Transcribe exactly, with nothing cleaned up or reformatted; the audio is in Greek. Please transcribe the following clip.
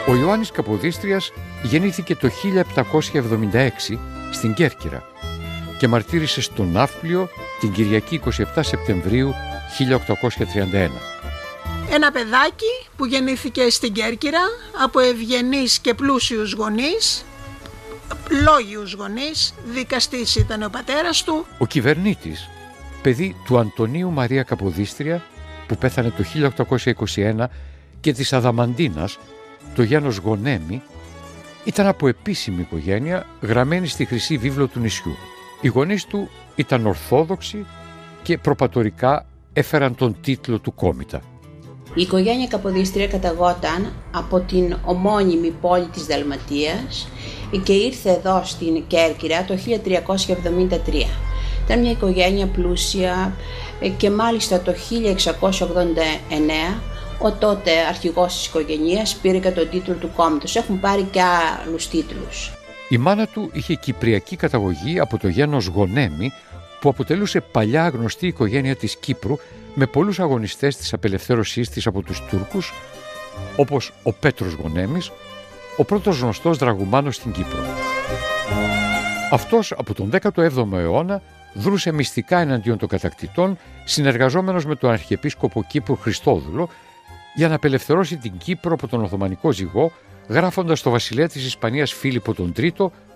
Ο Ιωάννης Καποδίστριας γεννήθηκε το χίλια επτακόσια εβδομήντα έξι στην Κέρκυρα και μαρτύρησε στο Ναύπλιο την Κυριακή εικοστή εβδόμη Σεπτεμβρίου χίλια οκτακόσια τριάντα ένα. Ένα παιδάκι που γεννήθηκε στην Κέρκυρα από ευγενείς και πλούσιους γονείς, λόγιους γονείς, δικαστής ήταν ο πατέρας του. Ο κυβερνήτης, παιδί του Αντωνίου Μαρία Καποδίστρια που πέθανε το χίλια οκτακόσια είκοσι ένα και της Αδαμαντίνας, το γένος Γονέμι, ήταν από επίσημη οικογένεια γραμμένη στη Χρυσή Βίβλο του νησιού. Οι γονείς του ήταν ορθόδοξοι και προπατορικά έφεραν τον τίτλο του κόμητα. Η οικογένεια Καποδίστρια καταγόταν από την ομώνυμη πόλη της Δαλματίας και ήρθε εδώ στην Κέρκυρα το χίλια τριακόσια εβδομήντα τρία. Ήταν μια οικογένεια πλούσια και μάλιστα το χίλια εξακόσια ογδόντα εννέα ο τότε αρχηγός της οικογένειας πήρε και τον τίτλο του κόμματος. Έχουν πάρει και άλλους τίτλους. Η μάνα του είχε κυπριακή καταγωγή από το γένος Γονέμι που αποτελούσε παλιά γνωστή οικογένεια της Κύπρου με πολλούς αγωνιστές της απελευθέρωσής της από τους Τούρκους, όπως ο Πέτρος Γονέμις, ο πρώτος γνωστός δραγουμάνος στην Κύπρο. Αυτός από τον δέκατο έβδομο αιώνα δρούσε μυστικά εναντίον των κατακτητών, συνεργαζόμενος με τον Αρχιεπίσκοπο Κύπρου Χριστόδουλο για να απελευθερώσει την Κύπρο από τον Οθωμανικό ζυγό, γράφοντας στο βασιλέα της Ισπανίας Φίλιππο τον Τρίτο